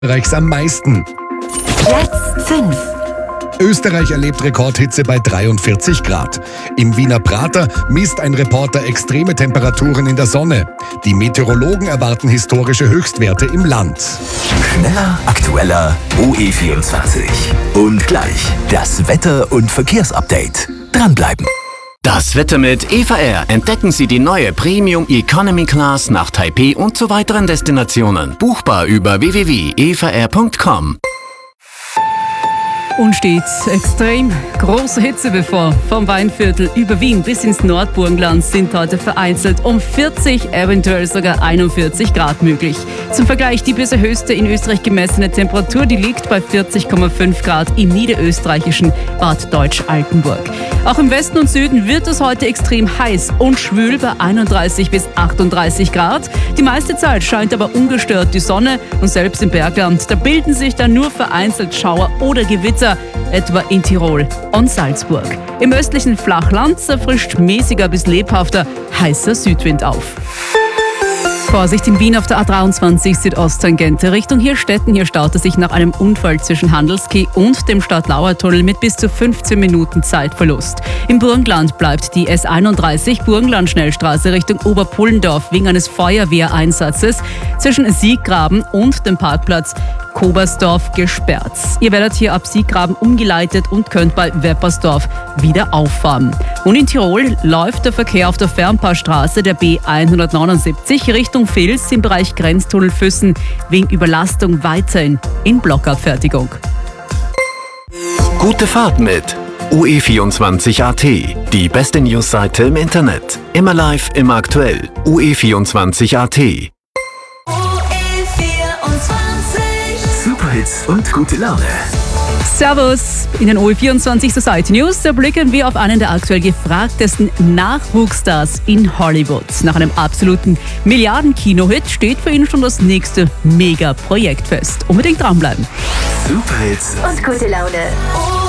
Österreichs am meisten. Platz 5. Österreich erlebt Rekordhitze bei 43 Grad. Im Wiener Prater misst ein Reporter extreme Temperaturen in der Sonne. Die Meteorologen erwarten historische Höchstwerte im Land. Schneller, aktueller, OE24. Und gleich das Wetter- und Verkehrsupdate. Dranbleiben. Das Wetter mit Eva Air. Entdecken Sie die neue Premium Economy Class nach Taipei und zu weiteren Destinationen. Buchbar über www.evaair.com. Und steht extrem große Hitze bevor. Vom Weinviertel über Wien bis ins Nordburgenland sind heute vereinzelt um 40, eventuell sogar 41 Grad möglich. Zum Vergleich, die bisher höchste in Österreich gemessene Temperatur, die liegt bei 40,5 Grad im niederösterreichischen Bad Deutsch-Altenburg. Auch im Westen und Süden wird es heute extrem heiß und schwül bei 31 bis 38 Grad. Die meiste Zeit scheint aber ungestört die Sonne und selbst im Bergland, da bilden sich dann nur vereinzelt Schauer oder Gewitter, etwa in Tirol und Salzburg. Im östlichen Flachland erfrischt mäßiger bis lebhafter heißer Südwind auf. Vorsicht in Wien auf der A23 Südosttangente Richtung Hirstetten. Hier staut es sich nach einem Unfall zwischen Handelskeh und dem Stadtlauer-Tunnel mit bis zu 15 Minuten Zeitverlust. Im Burgenland bleibt die S31 Burgenland-Schnellstraße Richtung Oberpullendorf wegen eines Feuerwehreinsatzes zwischen Sieggraben und dem Parkplatz Kobersdorf gesperrt. Ihr werdet hier ab Sieggraben umgeleitet und könnt bei Weppersdorf wieder auffahren. Und in Tirol läuft der Verkehr auf der Fernpaarstraße der B179 Richtung Vils im Bereich Grenztunnel Füssen wegen Überlastung weiterhin in Blockabfertigung. Gute Fahrt mit OE24.at. Die beste Newsseite im Internet. Immer live, immer aktuell. OE24.at. Superhits und gute Laune. Servus! In den OE24 Society News blicken wir auf einen der aktuell gefragtesten Nachwuchsstars in Hollywood. Nach einem absoluten Milliarden-Kino-Hit steht für ihn schon das nächste Mega-Projekt fest. Unbedingt dranbleiben. Superhits Und gute Laune.